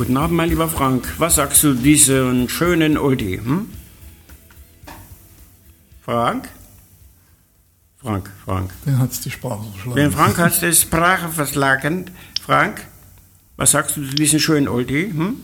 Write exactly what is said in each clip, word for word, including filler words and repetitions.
Guten Abend, mein lieber Frank. Was sagst du diesen schönen Oldie? Hm? Frank? Frank, Frank. Den hat's die Sprache verschlagen. Den Frank hat's die Sprache verschlagen. Frank, was sagst du zu diesem schönen Oldie? Hm?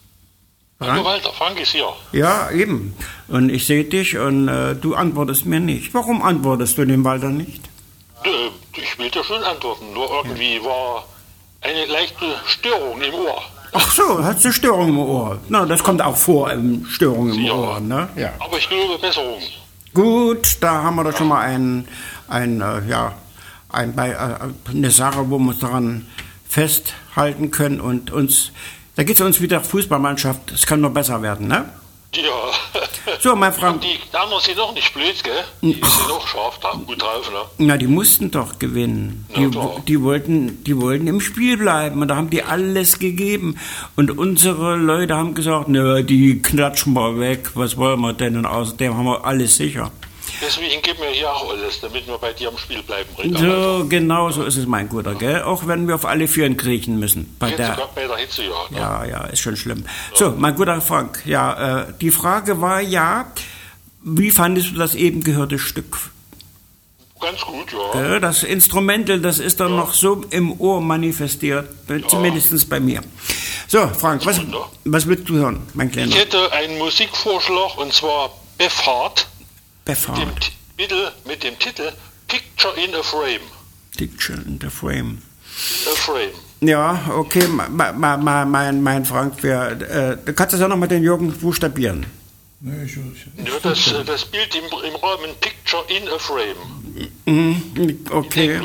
Frank? Walter, Frank ist hier. Ja, eben. Und ich sehe dich und äh, du antwortest mir nicht. Warum antwortest du dem Walter nicht? Äh, ich will dir schon antworten, nur irgendwie ja. war eine leichte Störung im Ohr. Ach so, hast du Störung im Ohr? Na, das kommt auch vor, ähm, Störung im ja. Ohr, ne? Ja. Aber ich glaube Besserung. Gut, da haben wir doch schon mal ein, ein, äh, ja, ein, bei, äh, eine Sache, wo wir uns daran festhalten können und uns, da geht es uns wieder Fußballmannschaft, es kann noch besser werden, ne? Ja. So, mein Frank. Die anderen sind auch nicht blöd, gell? Die sind auch scharf, da, gut drauf, ne? Na, die mussten doch gewinnen. Die, die, wollten, die wollten im Spiel bleiben und da haben die alles gegeben. Und unsere Leute haben gesagt, ne, die klatschen wir weg, was wollen wir denn? Und außerdem haben wir alles sicher. Deswegen geben wir hier auch alles, damit wir bei dir am Spiel bleiben. So, genau so ist es, mein Guter, gell? Auch wenn wir auf alle Vieren kriechen müssen. Bei Hitze, der, bei der Hitze, ja. Ne? Ja, ja, ist schon schlimm. Ja. So, mein guter Frank, ja, äh, die Frage war ja, wie fandest du das eben gehörte Stück? Ganz gut, ja. Äh, das Instrumental, das ist dann ja. noch so im Ohr manifestiert, ja. zumindest bei mir. So, Frank, was, was willst du hören, mein Kleiner? Ich hätte einen Musikvorschlag, und zwar Befhard. Mit dem, Titel, mit dem Titel Picture in a Frame. Picture in a Frame. A Frame. Ja, okay, ma, ma, ma, mein, mein Frank, wir, äh, du kannst das auch noch mal den Jürgen buchstabieren. Nee, ich, ich, ja, das, das Bild im, im Rahmen Picture in a Frame. Mhm, okay.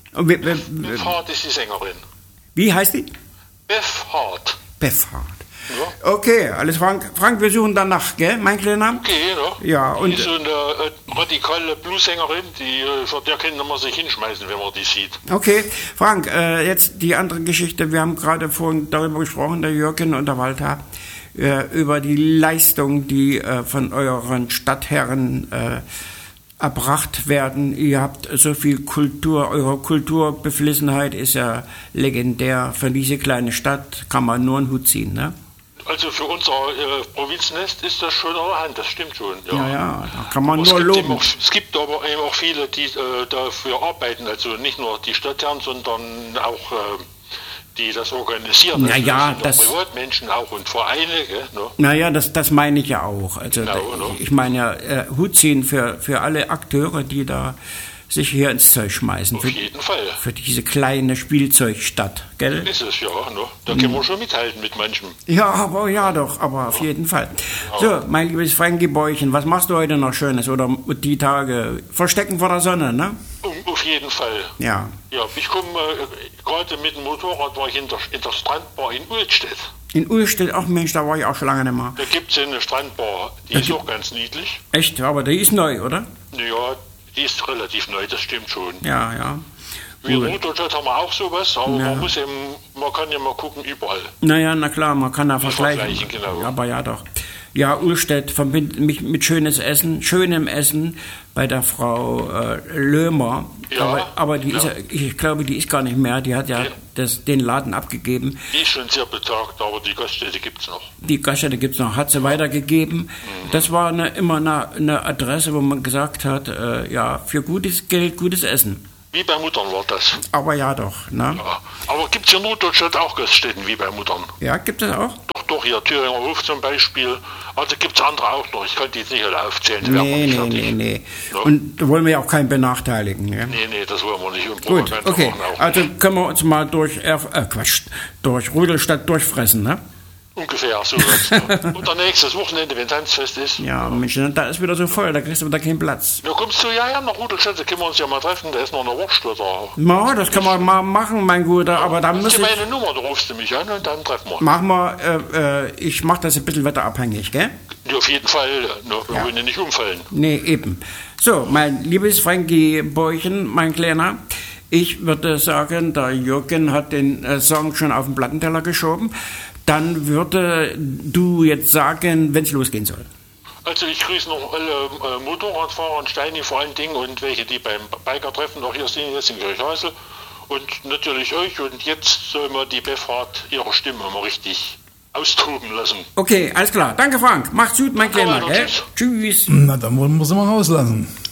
Beth Hart ist die Sängerin. Wie heißt die? Beth Hart. Beth Hart. Ja. Okay, alles Frank. Frank, wir suchen danach, gell, mein Kleiner? Okay, ne? Ja, und... Die ist so eine äh, radikale Blues-Sängerin, die, für der kann man sich hinschmeißen, wenn man die sieht. Okay, Frank, äh, jetzt die andere Geschichte. Wir haben gerade vorhin darüber gesprochen, der Jürgen und der Walter, äh, über die Leistung, die äh, von euren Stadtherren äh, erbracht werden. Ihr habt so viel Kultur, eure Kulturbeflissenheit ist ja legendär. Für diese kleine Stadt kann man nur einen Hut ziehen, ne? Also für unser äh, Provinznest ist das schon allerhand, das stimmt schon. Ja, ja, ja da kann man aber nur loben. Auch, es gibt aber eben auch viele, die äh, dafür arbeiten, also nicht nur die Stadtherren, sondern auch äh, die das organisieren. Naja, also das Privatmenschen auch und Vereine. Gell, ne? Naja, das, das meine ich ja auch. Also genau, da, ne? Ich meine ja, äh, Hut ziehen für, für alle Akteure, die da sich hier ins Zeug schmeißen. Auf für, jeden Fall. Für diese kleine Spielzeugstadt, gell? Ist es, ja. Ne? Da können wir schon mithalten mit manchem. Ja, aber ja doch, aber auf jeden Fall. Ja. So, mein liebes Frankie Bäuchen, was machst du heute noch Schönes oder die Tage? Verstecken vor der Sonne, ne? Um, auf jeden Fall. Ja. Ja, ich komme äh, gerade mit dem Motorrad, war ich in der, in der Strandbar in Ulstedt. In Ulstedt, ach Mensch, da war ich auch schon lange nicht mehr. Da gibt es eine Strandbar, die da ist auch ganz niedlich. Echt, aber die ist neu, oder? Ja, die ist relativ neu, das stimmt schon. Ja, ja. Wie in Rudolstadt haben wir auch sowas, aber ja. man muss eben, man kann ja mal gucken überall. Naja, na klar, man kann da vergleichen. vergleichen genau. Aber ja doch. Ja, Ulstedt verbindet mich mit schönes Essen, schönem Essen bei der Frau äh, Löhmer. Ja, aber, aber die ja. ist, ich glaube, die ist gar nicht mehr. Die hat ja, ja. Das, den Laden abgegeben. Die ist schon sehr betagt, aber die Gaststätte gibt es noch. Die Gaststätte gibt es noch, hat sie weitergegeben. Mhm. Das war eine, immer eine, eine Adresse, wo man gesagt hat, äh, ja, für gutes Geld, gutes Essen. Wie bei Muttern war das. Aber ja doch, ne? Ja. Aber gibt es hier in Norddeutschland auch Gaststätten wie bei Muttern? Ja, gibt es auch? Doch, doch, hier Thüringer Hof zum Beispiel. Also gibt es andere auch noch. Ich kann die jetzt nicht alle aufzählen. Die nee, nee, nee, nee. Ja. Und da wollen wir ja auch keinen benachteiligen. Ja? Nee, nee, das wollen wir nicht. Und gut, okay. Also können wir uns mal durch, äh, Quatsch, durch Rudolstadt durchfressen, ne? Ungefähr, so was. Und dann nächstes Wochenende, wenn Tanzfest ist. Ja, Mensch, da ist wieder so voll, da kriegst du wieder keinen Platz. Ja, kommst du ja, ja nach Rudolstadt, da können wir uns ja mal treffen, da ist noch eine Wurst oder... Ja, das können wir mal machen, mein Guter, aber dann müssen wir... meine Nummer, da rufst du mich an und dann treffen wir. Machen wir, äh, äh, ich mach das ein bisschen wetterabhängig, gell? Ja, auf jeden Fall, ne, wir ja. wollen ja nicht umfallen. Nee, eben. So, mein liebes Frankie Bäuchen, mein Kleiner, ich würde sagen, der Jürgen hat den äh, Song schon auf den Plattenteller geschoben. Dann würde du jetzt sagen, wenn es losgehen soll. Also ich grüße noch alle äh, Motorradfahrer und Steini vor allen Dingen und welche, die beim Biker-Treffen auch hier sind, jetzt in Kirchhäusel. Und natürlich euch. Und jetzt soll mal die Befhard ihre Stimme mal richtig austoben lassen. Okay, alles klar. Danke, Frank. Macht's gut, mein Kleiner. weiter, Gell? tschüss. Tschüss. Na, dann wollen wir sie mal rauslassen.